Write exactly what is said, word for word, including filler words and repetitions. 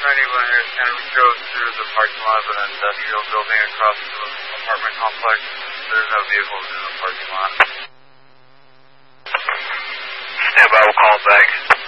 ninety-one here, and we drove through the parking lot of an industrial building across the apartment complex. There's no vehicles in the parking lot. Stand by, we'll call back.